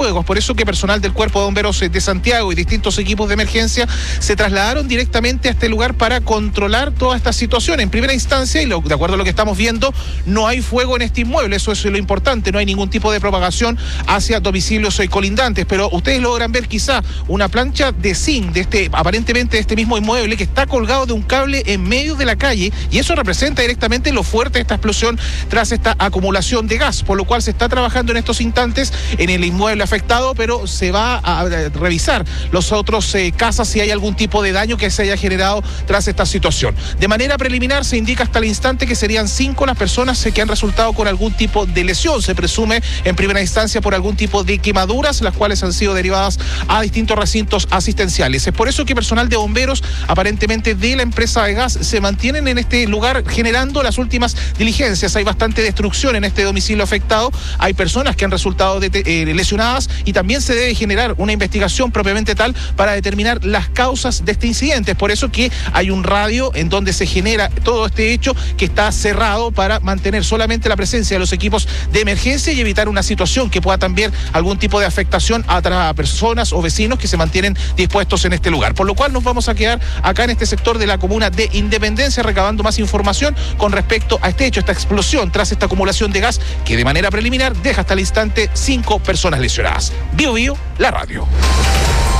fuego. Es por eso que personal del Cuerpo de Bomberos de Santiago y distintos equipos de emergencia se trasladaron directamente a este lugar para controlar toda esta situación. En primera instancia, y de acuerdo a lo que estamos viendo, no hay fuego en este inmueble, eso es lo importante, no hay ningún tipo de propagación hacia domicilios colindantes, pero ustedes logran ver quizá una plancha de zinc aparentemente de este mismo inmueble que está colgado de un cable en medio de la calle, y eso representa directamente lo fuerte de esta explosión tras esta acumulación de gas, por lo cual se está trabajando en estos instantes en el inmueble afectado, pero se va a revisar los otros casas si hay algún tipo de daño que se haya generado tras esta situación. De manera preliminar se indica hasta el instante que serían 5 las personas que han resultado con algún tipo de lesión, se presume en primera instancia por algún tipo de quemaduras, las cuales han sido derivadas a distintos recintos asistenciales. Es por eso que personal de bomberos, aparentemente de la empresa de gas, se mantienen en este lugar generando las últimas diligencias. Hay bastante destrucción en este domicilio afectado, hay personas que han resultado lesionadas, y también se debe generar una investigación propiamente tal para determinar las causas de este incidente. Es por eso que hay un radio en donde se genera todo este hecho que está cerrado para mantener solamente la presencia de los equipos de emergencia y evitar una situación que pueda también algún tipo de afectación a personas o vecinos que se mantienen dispuestos en este lugar. Por lo cual nos vamos a quedar acá en este sector de la comuna de Independencia recabando más información con respecto a este hecho, esta explosión tras esta acumulación de gas que de manera preliminar deja hasta el instante 5 personas lesionadas. Bio, la radio.